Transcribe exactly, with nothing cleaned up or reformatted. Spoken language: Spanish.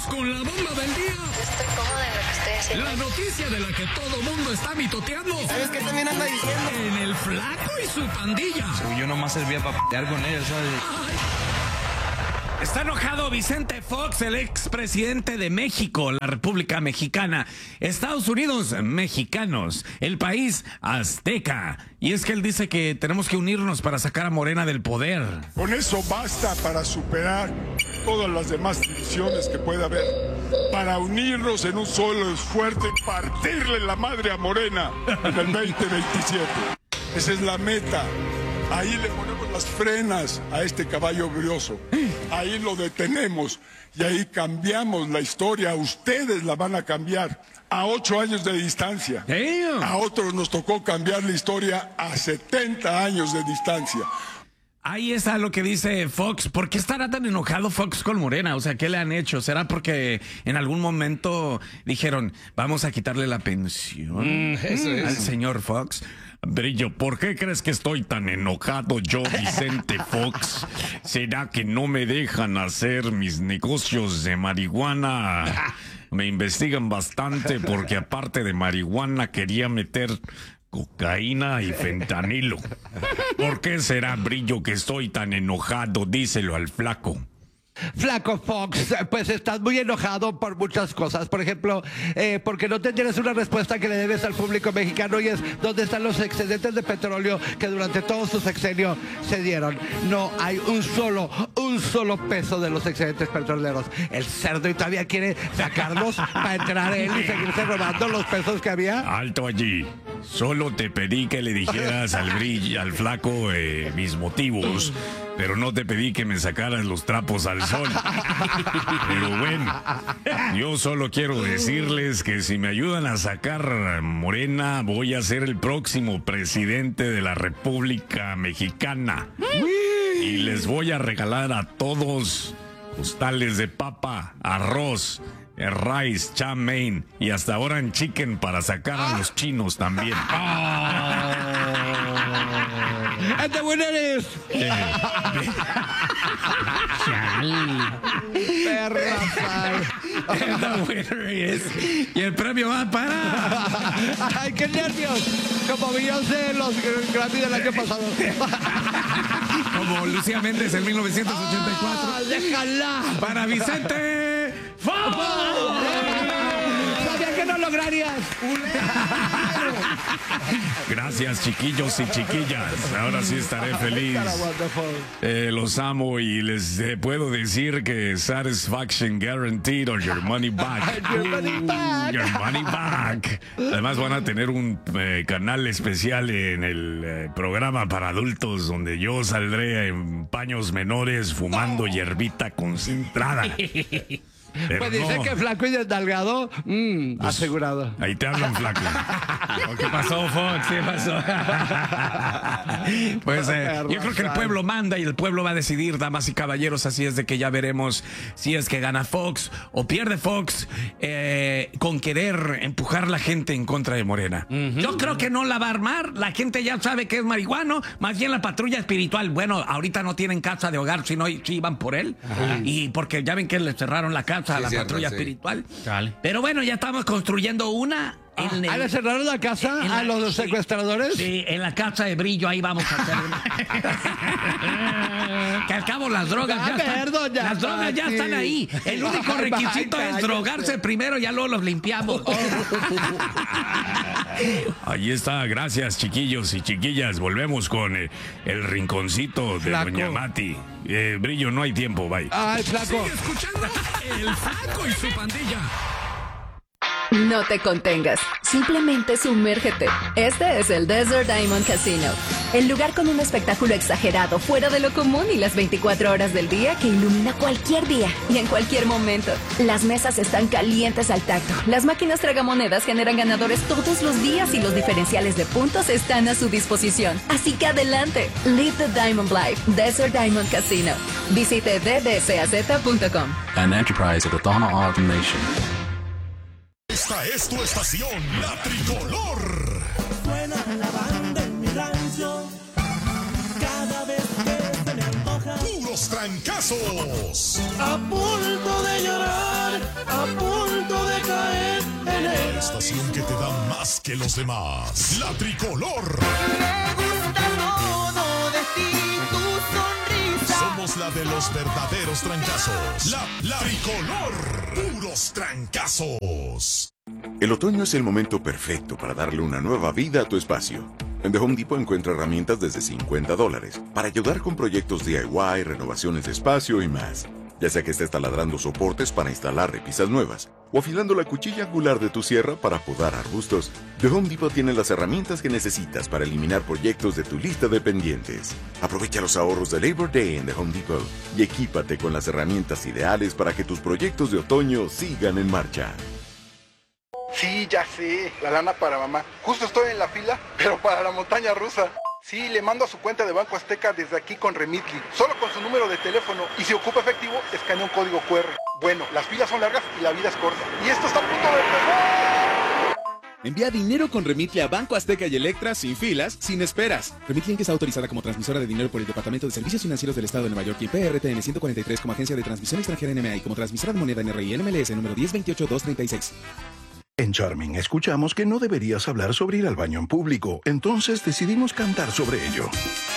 con la bomba del día. Estoy cómoda en lo que estoy haciendo. La noticia de la que todo mundo está mitoteando. ¿Sabes qué también anda diciendo? En el Flaco y su pandilla. Según yo nomás servía para p***ar con ellos, ¿sabes? Está enojado Vicente Fox, el expresidente de México, la República Mexicana, Estados Unidos, mexicanos, el país azteca. Y es que él dice que tenemos que unirnos para sacar a Morena del poder. Con eso basta para superar todas las demás divisiones que pueda haber. Para unirnos en un solo esfuerzo y partirle la madre a Morena en el veinte veintisiete. Esa es la meta. Ahí le ponemos las frenas a este caballo brioso. Ahí lo detenemos y ahí cambiamos la historia. Ustedes la van a cambiar a ocho años de distancia. Damn. A otros nos tocó cambiar la historia a setenta años de distancia. Ahí está lo que dice Fox. ¿Por qué estará tan enojado Fox con Morena? O sea, ¿qué le han hecho? ¿Será porque en algún momento dijeron, vamos a quitarle la pensión Mm, eso es. al señor Fox? Brillo, ¿por qué crees que estoy tan enojado yo, Vicente Fox? ¿Será que no me dejan hacer mis negocios de marihuana? Me investigan bastante porque aparte de marihuana quería meter cocaína y fentanilo. ¿Por qué será, Brillo, que estoy tan enojado? Díselo al Flaco. Flaco Fox, pues estás muy enojado por muchas cosas. Por ejemplo, eh, porque no te tienes una respuesta que le debes al público mexicano y es dónde están los excedentes de petróleo que durante todo su sexenio se dieron. No hay un solo, un solo peso de los excedentes petroleros. El cerdo y todavía quiere sacarlos para entrar él y seguirse robando los pesos que había. Alto allí. Solo te pedí que le dijeras al Brillo, al Flaco, eh, mis motivos. Pero no te pedí que me sacaras los trapos al sol. Pero bueno, yo solo quiero decirles que si me ayudan a sacar Morena, voy a ser el próximo presidente de la República Mexicana. Y les voy a regalar a todos costales de papa, arroz, rice, chow mein y hasta ahora en chicken para sacar a los chinos también. And the winner is... Perra, The winner is- Y el premio va para... ¡ay, qué nervios! Como Beyoncé en los Grammy del año pasado. Como Lucía Méndez en mil novecientos ochenta y cuatro. ¡Ah, déjala! Para Vicente Fox. Sabía que no lograrías. Gracias, chiquillos y chiquillas. Ahora sí estaré feliz. Eh, los amo y les eh, puedo decir que satisfaction guaranteed or your money back. Your money back. Your money back. Además van a tener un eh, canal especial en el eh, programa para adultos donde yo saldré en paños menores fumando hierbita concentrada. Pero Pues dice no. que flaco y desnalgado, mmm, asegurado. Ahí te hablan, Flaco. ¿Qué pasó, Fox? ¿Qué pasó? Pues eh, yo creo que el pueblo manda y el pueblo va a decidir, damas y caballeros. Así es de que ya veremos si es que gana Fox o pierde Fox eh, con querer empujar la gente en contra de Morena. Uh-huh. Yo creo que no la va a armar. La gente ya sabe que es marihuano. Más bien la patrulla espiritual. Bueno, ahorita no tienen casa de hogar, sino si iban por él. Uh-huh. Y porque ya ven que les cerraron la casa a la sí, patrulla cierto, espiritual. Sí. Pero bueno, ya estamos construyendo una. Ah, en el, ¿le cerraron la casa en, en a la, los secuestradores? Sí, en la casa de Brillo, ahí vamos a hacer una. Que al cabo las drogas ya, ya están, ya las drogas ya están ahí. El único requisito es drogarse primero, ya luego los limpiamos. Ahí está, gracias chiquillos y chiquillas. Volvemos con eh, el rinconcito de Flaco. Doña Mati. Eh, Brillo, no hay tiempo, bye. Ay, Flaco. Sigue escuchando el Flaco y su pandilla. No te contengas, simplemente sumérgete. Este es el Desert Diamond Casino, el lugar con un espectáculo exagerado, fuera de lo común y las veinticuatro horas del día que ilumina cualquier día y en cualquier momento. Las mesas están calientes al tacto, las máquinas tragamonedas generan ganadores todos los días y los diferenciales de puntos están a su disposición. Así que adelante, live the Diamond Life, Desert Diamond Casino. Visite d d c a z punto com. An enterprise of the Donna Arden Nation. Esta es tu estación, La Tricolor. Suena la banda en mi rancho. Cada vez que se me antoja. Puros trancazos. A punto de llorar. estación que te da más que los demás. La Tricolor. Me gusta todo de ti, tu sonrisa. Somos la de los verdaderos trancazos. La, la Tricolor. Puros trancazos. El otoño es el momento perfecto para darle una nueva vida a tu espacio. En The Home Depot encuentra herramientas desde cincuenta dólares para ayudar con proyectos D I Y, renovaciones de espacio y más. Ya sea que estés taladrando soportes para instalar repisas nuevas o afilando la cuchilla angular de tu sierra para podar arbustos, The Home Depot tiene las herramientas que necesitas para eliminar proyectos de tu lista de pendientes. Aprovecha los ahorros de Labor Day en The Home Depot y equípate con las herramientas ideales para que tus proyectos de otoño sigan en marcha. Sí, ya sé, la lana para mamá. Justo estoy en la fila, pero para la montaña rusa. Sí, le mando a su cuenta de Banco Azteca desde aquí con Remitly, solo con su número de teléfono. Y si ocupa efectivo, escanea un código cu erre. Bueno, las filas son largas y la vida es corta. Y esto está a punto de empezar. Envía dinero con Remitly a Banco Azteca y Electra sin filas, sin esperas. Remitly Inc está autorizada como transmisora de dinero por el Departamento de Servicios Financieros del Estado de Nueva York y P R T N ciento cuarenta y tres como agencia de transmisión extranjera N M A y como transmisora de moneda N R I y N M L S número diez veintiocho dos treinta y seis. En Charming escuchamos que no deberías hablar sobre ir al baño en público, entonces decidimos cantar sobre ello.